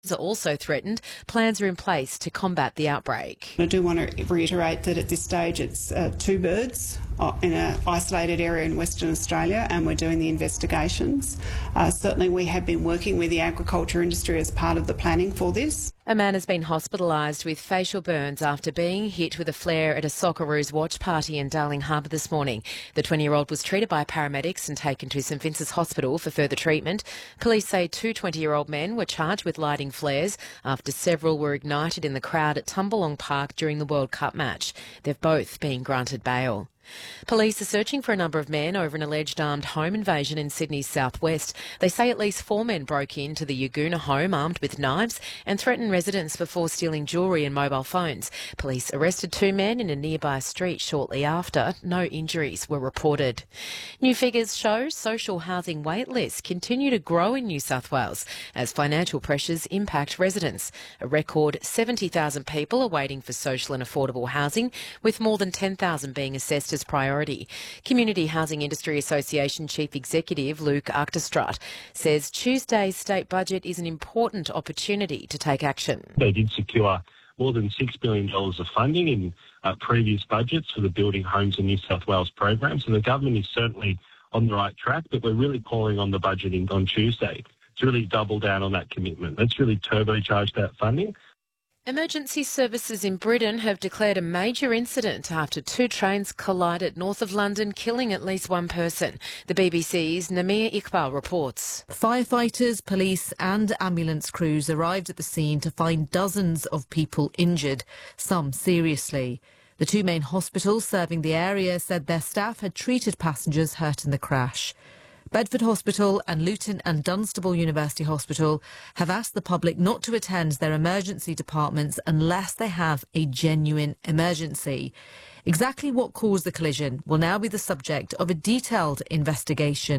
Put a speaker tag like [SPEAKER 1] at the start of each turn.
[SPEAKER 1] are also threatened. Plans are in place to combat the outbreak.
[SPEAKER 2] I do want to reiterate that at this stage it's 2 birds in an isolated area in Western Australia, and we're doing the investigations. Certainly we have been working with the agriculture industry as part of the planning for this.
[SPEAKER 1] A man has been hospitalised with facial burns after being hit with a flare at a Socceroos watch party in Darling Harbour this morning. The 20-year-old was treated by paramedics and taken to St Vincent's Hospital for further treatment. Police say 2 20-year-old men were charged with lighting flares after several were ignited in the crowd at Tumbalong Park during the World Cup match. They've both been granted bail. Police are searching for a number of men over an alleged armed home invasion in Sydney's southwest. They say at least 4 men broke into the Yagoona home armed with knives and threatened residents before stealing jewellery and mobile phones. Police arrested 2 men in a nearby street shortly after. No injuries were reported. New figures show social housing wait lists continue to grow in New South Wales as financial pressures impact residents. A record 70,000 people are waiting for social and affordable housing, with more than 10,000 being assessed as priority. Community Housing Industry Association Chief Executive Luke Achterstraat says Tuesday's state budget is an important opportunity to take action.
[SPEAKER 3] They did secure more than $6 billion of funding in previous budgets for the Building Homes in New South Wales program, so the government is certainly on the right track, but we're really calling on the budgeting on Tuesday to really double down on that commitment. Let's really turbocharge that funding.
[SPEAKER 1] Emergency services in Britain have declared a major incident after 2 trains collided north of London, killing at least 1 person. The BBC's Namir Iqbal reports.
[SPEAKER 4] Firefighters, police and ambulance crews arrived at the scene to find dozens of people injured, some seriously. The 2 main hospitals serving the area said their staff had treated passengers hurt in the crash. Bedford Hospital and Luton and Dunstable University Hospital have asked the public not to attend their emergency departments unless they have a genuine emergency. Exactly what caused the collision will now be the subject of a detailed investigation.